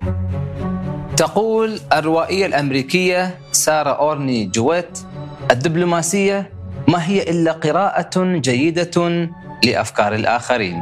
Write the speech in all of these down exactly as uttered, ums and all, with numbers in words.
تقول الروائية الأمريكية سارة أورني جويت: الدبلوماسية ما هي إلا قراءة جيدة لأفكار الآخرين.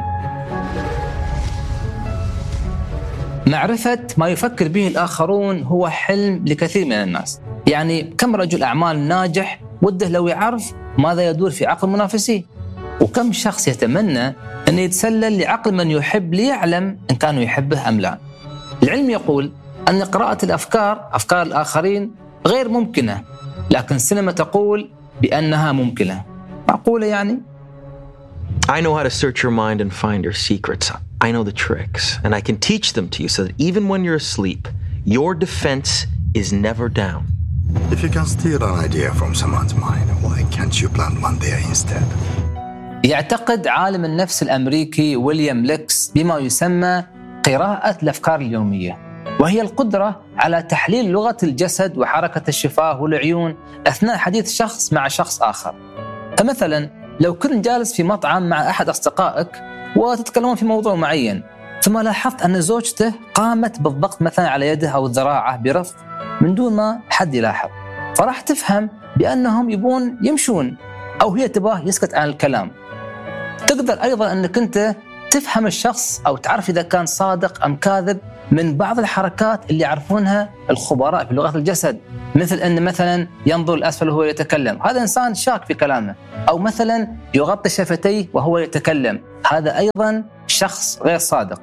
معرفة ما يفكر به الآخرون هو حلم لكثير من الناس. يعني كم رجل أعمال ناجح وده لو يعرف ماذا يدور في عقل منافسيه، وكم شخص يتمنى أن يتسلل لعقل من يحب ليعلم إن كانوا يحبه أم لا. العلم يقول أن قراءة الأفكار أفكار الآخرين غير ممكنة، لكن السينما تقول بأنها ممكنة. معقولة يعني؟ I know how to search your mind and find your secrets. I know the tricks, and I can teach them to you so that even when you're asleep, your defense is never down. If you can steal an idea from someone's mind, why can't you plant one there instead? يعتقد عالم النفس الأمريكي ويليام ليكس بما يسمى قراءة الأفكار اليومية، وهي القدرة على تحليل لغة الجسد وحركة الشفاه والعيون أثناء حديث شخص مع شخص آخر. فمثلا لو كنت جالس في مطعم مع أحد أصدقائك وتتكلمون في موضوع معين، ثم لاحظت أن زوجته قامت بالضغط مثلا على يده أو ذراعه برفض من دون ما حد يلاحظ، فراح تفهم بأنهم يبون يمشون أو هي تباه يسكت عن الكلام. تقدر أيضا أنك أنت تفهم الشخص أو تعرف إذا كان صادق أم كاذب من بعض الحركات اللي يعرفونها الخبراء في لغة الجسد، مثل أن مثلا ينظر الأسفل وهو يتكلم، هذا إنسان شاك في كلامه، أو مثلا يغطي شفتيه وهو يتكلم، هذا أيضا شخص غير صادق.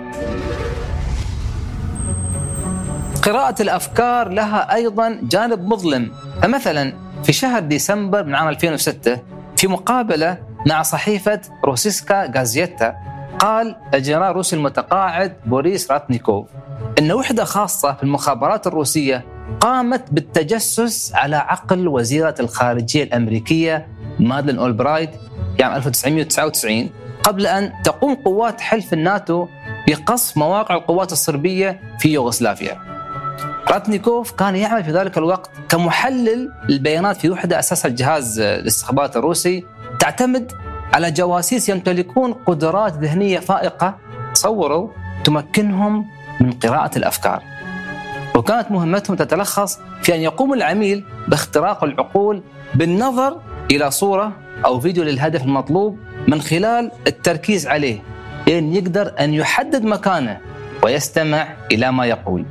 قراءة الأفكار لها أيضا جانب مظلم. فمثلا في شهر ديسمبر من عام ألفين وستة في مقابلة مع صحيفة روسيسكا غازيتا، قال الجنرال الروسي المتقاعد بوريس راتنيكوف إن وحدة خاصة في المخابرات الروسية قامت بالتجسس على عقل وزيرة الخارجية الأمريكية مادلين أولبرايت عام ألف وتسعمائة وتسعة وتسعين قبل أن تقوم قوات حلف الناتو بقصف مواقع القوات الصربية في يوغوسلافيا. راتنيكوف كان يعمل في ذلك الوقت كمحلل البيانات في وحدة أساسها الجهاز الاستخبارات الروسي تعتمد على جواسيس يمتلكون قدرات ذهنية فائقة تصوروا تمكنهم من قراءة الأفكار، وكانت مهمتهم تتلخص في أن يقوم العميل باختراق العقول بالنظر إلى صورة أو فيديو للهدف المطلوب من خلال التركيز عليه لأن يقدر أن يحدد مكانه ويستمع إلى ما يقول.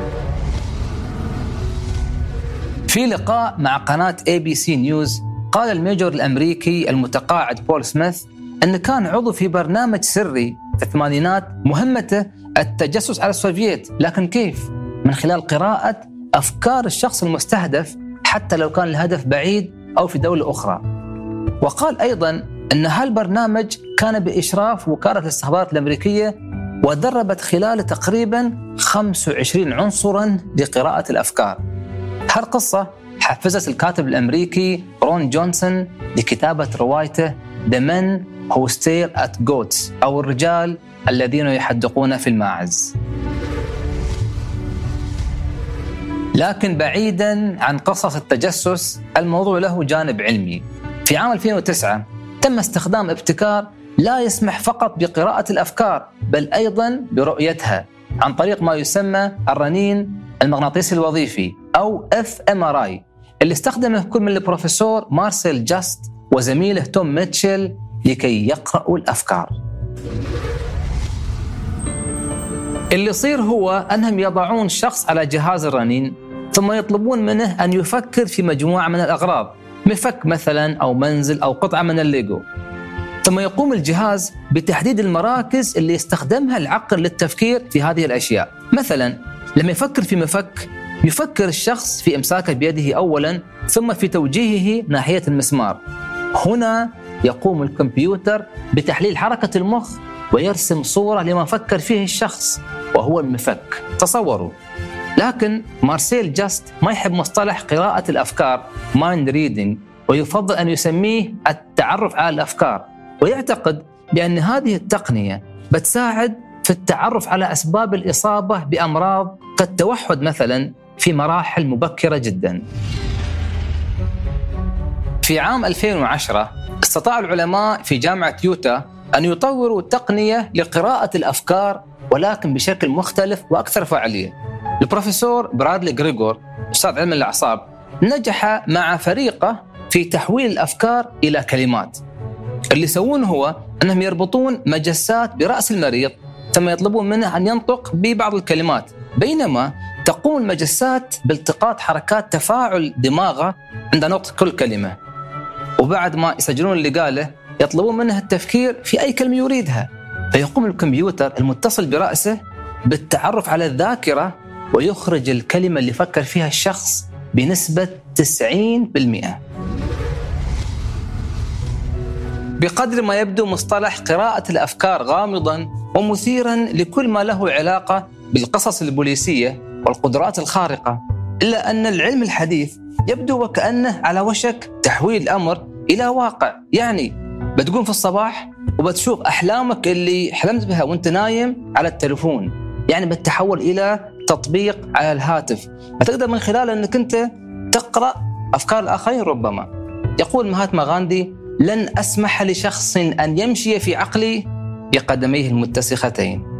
في لقاء مع قناة إيه بي سي نيوز قال الميجور الأمريكي المتقاعد بول سميث أن كان عضو في برنامج سري في الثمانينات مهمته التجسس على السوفييت، لكن كيف؟ من خلال قراءة أفكار الشخص المستهدف حتى لو كان الهدف بعيد أو في دولة أخرى. وقال أيضا أن هالبرنامج كان بإشراف وكالة الاستخبارات الأمريكية ودربت خلال تقريبا خمسة وعشرين عنصرا لقراءة الأفكار. هالقصة حفزت الكاتب الأمريكي رون جونسون لكتابة روايته The Men Who Stare at Goats أو الرجال الذين يحدقون في الماعز. لكن بعيداً عن قصص التجسس الموضوع له جانب علمي. في عام ألفين وتسعة تم استخدام ابتكار لا يسمح فقط بقراءة الأفكار بل أيضاً برؤيتها عن طريق ما يسمى الرنين المغناطيسي الوظيفي أو إف إم آر آي اللي استخدمه كل من البروفيسور مارسيل جاست وزميله توم ميتشل لكي يقرأوا الأفكار. اللي يصير هو أنهم يضعون شخص على جهاز الرنين ثم يطلبون منه أن يفكر في مجموعة من الأغراض، مفك مثلا أو منزل أو قطعة من الليجو، ثم يقوم الجهاز بتحديد المراكز اللي يستخدمها العقل للتفكير في هذه الأشياء. مثلا لما يفكر في مفك يفكر الشخص في إمساكه بيده أولا ثم في توجيهه ناحية المسمار. هنا يقوم الكمبيوتر بتحليل حركة المخ ويرسم صورة لما فكر فيه الشخص وهو المفك. تصوروا. لكن مارسيل جاست ما يحب مصطلح قراءة الأفكار mind reading ويفضل أن يسميه التعرف على الأفكار، ويعتقد بأن هذه التقنية بتساعد في التعرف على أسباب الإصابة بأمراض كالتوحد مثلا في مراحل مبكرة جدا. في عام ألفين وعشرة استطاع العلماء في جامعة يوتا أن يطوروا تقنية لقراءة الأفكار ولكن بشكل مختلف وأكثر فعالية. البروفيسور برادلي غريغور أستاذ علم الأعصاب نجح مع فريقه في تحويل الأفكار إلى كلمات. اللي يسوونه هو أنهم يربطون مجسات برأس المريض ثم يطلبون منه أن ينطق ببعض الكلمات، بينما تقوم المجسات بالتقاط حركات تفاعل دماغه عند نطق كل كلمة. وبعد ما يسجلون اللي قاله يطلبون منه التفكير في أي كلمة يريدها، فيقوم الكمبيوتر المتصل برأسه بالتعرف على الذاكرة ويخرج الكلمة اللي فكر فيها الشخص بنسبة تسعين بالمئة. بقدر ما يبدو مصطلح قراءة الأفكار غامضاً ومثيراً لكل ما له علاقة بالقصص البوليسية والقدرات الخارقة، إلا أن العلم الحديث يبدو وكأنه على وشك تحويل الأمر إلى واقع. يعني بتقوم في الصباح وبتشوف أحلامك اللي حلمت بها وانت نايم على التلفون، يعني بتتحول إلى تطبيق على الهاتف، فتقدر من خلاله أنك أنت تقرأ أفكار الآخرين. ربما يقول مهاتما غاندي: لن أسمح لشخص أن يمشي في عقلي بقدميه المتسختين.